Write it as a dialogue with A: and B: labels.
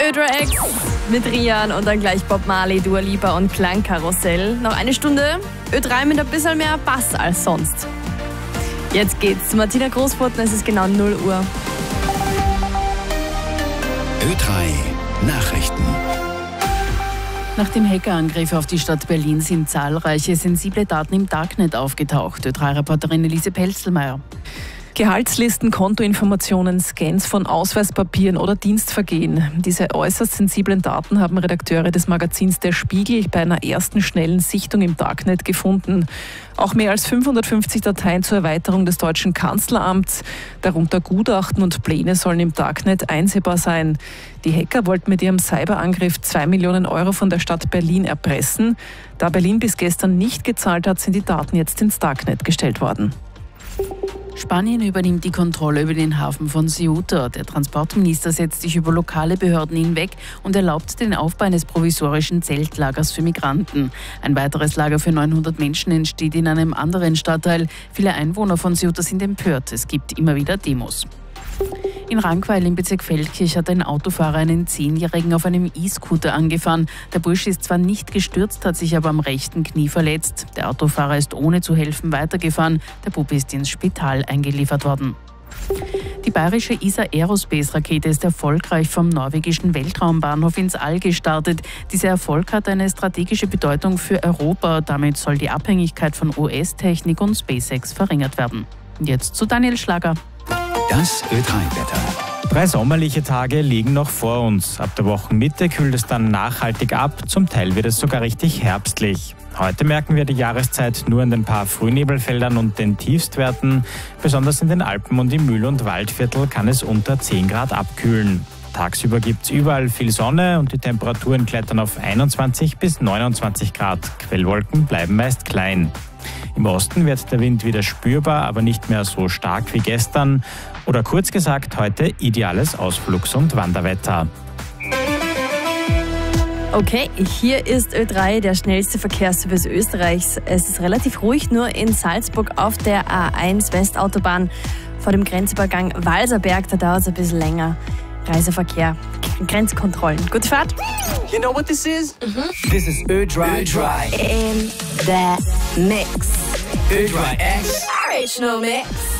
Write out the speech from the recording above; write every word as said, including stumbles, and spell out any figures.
A: Ö3 X mit Rian und dann gleich Bob Marley, Dua Lipa und Klangkarussell. Noch eine Stunde Ö drei mit ein bisschen mehr Bass als sonst. Jetzt geht's zu Martina Großbotten, es ist genau null Uhr.
B: Ö drei Nachrichten.
C: Nach dem Hackerangriff auf die Stadt Berlin sind zahlreiche sensible Daten im Darknet aufgetaucht. Ö drei Reporterin Elise Pelzelmeier.
D: Gehaltslisten, Kontoinformationen, Scans von Ausweispapieren oder Dienstvergehen. Diese äußerst sensiblen Daten haben Redakteure des Magazins Der Spiegel bei einer ersten schnellen Sichtung im Darknet gefunden. Auch mehr als fünfhundertfünfzig Dateien zur Erweiterung des deutschen Kanzleramts, darunter Gutachten und Pläne, sollen im Darknet einsehbar sein. Die Hacker wollten mit ihrem Cyberangriff zwei Millionen Euro von der Stadt Berlin erpressen. Da Berlin bis gestern nicht gezahlt hat, sind die Daten jetzt ins Darknet gestellt worden.
C: Spanien übernimmt die Kontrolle über den Hafen von Ceuta. Der Transportminister setzt sich über lokale Behörden hinweg und erlaubt den Aufbau eines provisorischen Zeltlagers für Migranten. Ein weiteres Lager für neunhundert Menschen entsteht in einem anderen Stadtteil. Viele Einwohner von Ceuta sind empört. Es gibt immer wieder Demos. In Rankweil im Bezirk Feldkirch hat ein Autofahrer einen Zehnjährigen auf einem E-Scooter angefahren. Der Bursche ist zwar nicht gestürzt, hat sich aber am rechten Knie verletzt. Der Autofahrer ist ohne zu helfen weitergefahren. Der Bub ist ins Spital eingeliefert worden. Die bayerische E S A Aerospace-Rakete ist erfolgreich vom norwegischen Weltraumbahnhof ins All gestartet. Dieser Erfolg hat eine strategische Bedeutung für Europa. Damit soll die Abhängigkeit von U S-Technik und SpaceX verringert werden. Jetzt zu Daniel Schlager.
B: Das Ö drei Wetter.
E: Drei sommerliche Tage liegen noch vor uns. Ab der Wochenmitte kühlt es dann nachhaltig ab. Zum Teil wird es sogar richtig herbstlich. Heute merken wir die Jahreszeit nur in den paar Frühnebelfeldern und den Tiefstwerten. Besonders in den Alpen und im Mühl- und Waldviertel kann es unter zehn Grad abkühlen. Tagsüber gibt es überall viel Sonne und die Temperaturen klettern auf einundzwanzig bis neunundzwanzig Grad. Quellwolken bleiben meist klein. Im Osten wird der Wind wieder spürbar, aber nicht mehr so stark wie gestern. Oder kurz gesagt, heute ideales Ausflugs- und Wanderwetter.
A: Okay, hier ist Ö drei, der schnellste Verkehrsservice Österreichs. Es ist relativ ruhig, nur in Salzburg auf der A eins Westautobahn vor dem Grenzübergang Walserberg, da dauert es ein bisschen länger. Reiseverkehr, Grenzkontrollen. Gute Fahrt.
F: You know what this is? Mm-hmm. This is Ö drei. Ö drei.
A: In the mix.
F: Ö drei X.
A: Original mix.